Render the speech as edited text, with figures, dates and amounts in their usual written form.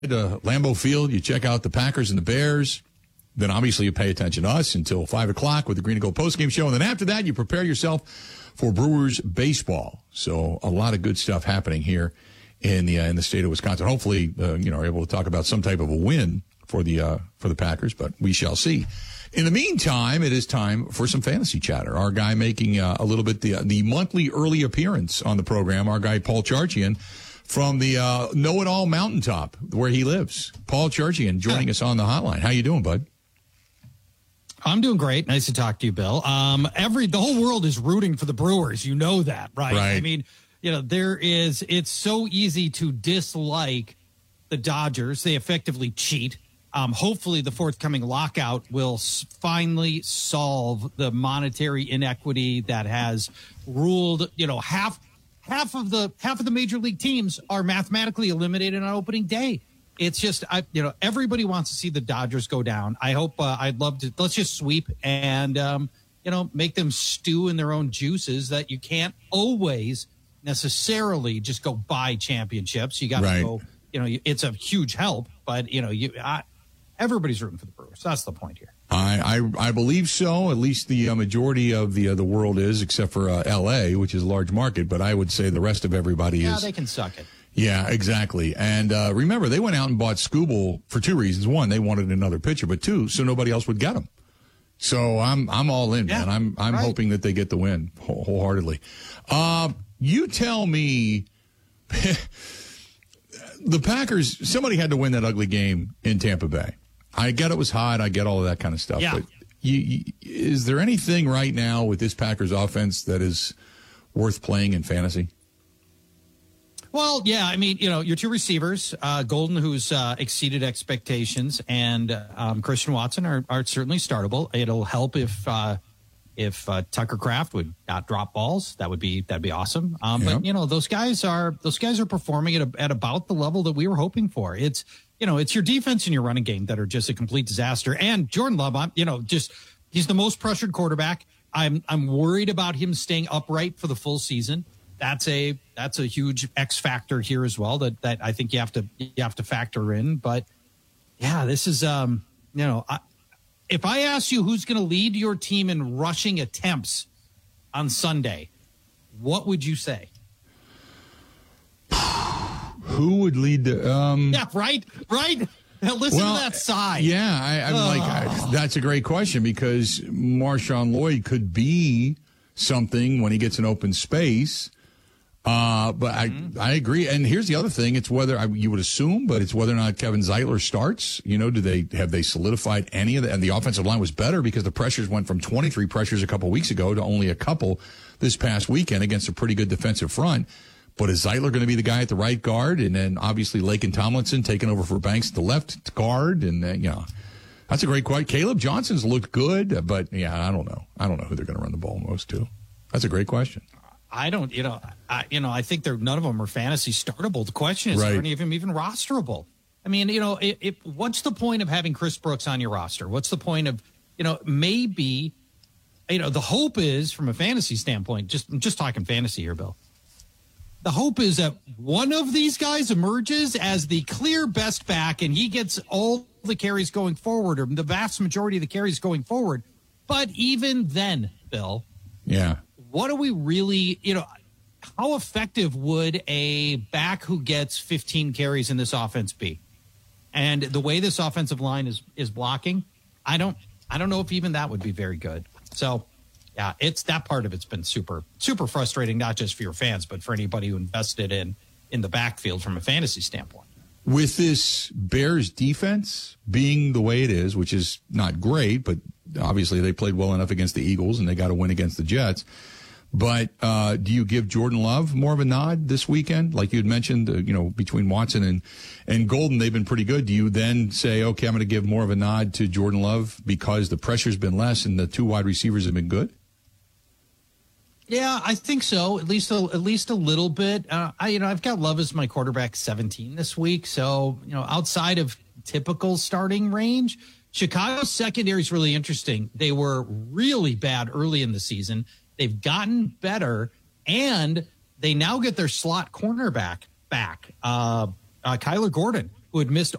to Lambeau Field, you check out the Packers and the Bears. Then obviously you pay attention to us until 5 o'clock with the Green and Gold postgame show. And then after that, you prepare yourself for Brewers baseball. So a lot of good stuff happening here in the state of Wisconsin. Hopefully, are able to talk about some type of a win for the Packers, but we shall see. In the meantime, it is time for some fantasy chatter. Our guy making a little bit the monthly early appearance on the program, our guy Paul Charchian from the Know-It-All Mountaintop where he lives. Paul Charchian joining us on the hotline. How you doing, bud? I'm doing great. Nice to talk to you, Bill. The whole world is rooting for the Brewers. You know that, right? Right. I mean, it's so easy to dislike the Dodgers. They effectively cheat. Hopefully the forthcoming lockout will finally solve the monetary inequity that has ruled, half of the major league teams are mathematically eliminated on opening day. It's just, everybody wants to see the Dodgers go down. I hope, I'd love to, let's just sweep and, make them stew in their own juices that you can't always necessarily just go buy championships. You got to go, it's a huge help, but, everybody's rooting for the Brewers. That's the point here. I believe so. At least the majority of the world is, except for L.A., which is a large market. But I would say the rest of everybody is. Yeah, they can suck it. Yeah, exactly. And remember, they went out and bought Skubal for two reasons. One, they wanted another pitcher, but two, so nobody else would get him. So I'm all in, man. I'm hoping that they get the win wholeheartedly. You tell me, the Packers, somebody had to win that ugly game in Tampa Bay. I get it was hot. I get all of that kind of stuff. Yeah. But is there anything right now with this Packers offense that is worth playing in fantasy? Well, yeah, I mean, your two receivers, Golden, who's exceeded expectations, and Christian Watson are certainly startable. It'll help if Tucker Kraft would not drop balls. That'd be awesome. But those guys are performing at about the level that we were hoping for. It's your defense and your running game that are just a complete disaster. And Jordan Love, he's the most pressured quarterback. I'm worried about him staying upright for the full season. That's a huge X factor here as well that I think you have to factor in. But yeah, this is if I ask you who's going to lead your team in rushing attempts on Sunday, what would you say? Who would lead the? Yeah, right. Now listen to that sigh. Yeah, I'm like, that's a great question because Marshawn Lloyd could be something when he gets an open space. But I agree. And here's the other thing. It's whether you would assume, but it's whether or not Kevin Zeitler starts. Have they solidified any of that? And the offensive line was better because the pressures went from 23 pressures a couple weeks ago to only a couple this past weekend against a pretty good defensive front. But is Zeitler going to be the guy at the right guard? And then obviously Laken Tomlinson taking over for Banks at the left guard. And that's a great question. Caleb Johnson's looked good, but yeah, I don't know. I don't know who they're going to run the ball most to. That's a great question. I don't, I think none of them are fantasy startable. The question is, are any of them even rosterable? I mean, what's the point of having Chris Brooks on your roster? What's the point of, maybe, the hope is from a fantasy standpoint, I'm just talking fantasy here, Bill. The hope is that one of these guys emerges as the clear best back and he gets all the carries going forward or the vast majority of the carries going forward. But even then, Bill. Yeah. What do we really, how effective would a back who gets 15 carries in this offense be? And the way this offensive line is blocking, I don't know if even that would be very good. So, yeah, it's that part of it's been super, super frustrating, not just for your fans, but for anybody who invested in the backfield from a fantasy standpoint. With this Bears defense being the way it is, which is not great, but obviously they played well enough against the Eagles and they got a win against the Jets. But do you give Jordan Love more of a nod this weekend? Like you had mentioned, between Watson and Golden, they've been pretty good. Do you then say, okay, I'm going to give more of a nod to Jordan Love because the pressure's been less and the two wide receivers have been good? Yeah, I think so. At least a little bit. I've got Love as my quarterback 17 this week. So, outside of typical starting range, Chicago's secondary is really interesting. They were really bad early in the season. They've gotten better, and they now get their slot cornerback back, Kyler Gordon, who had missed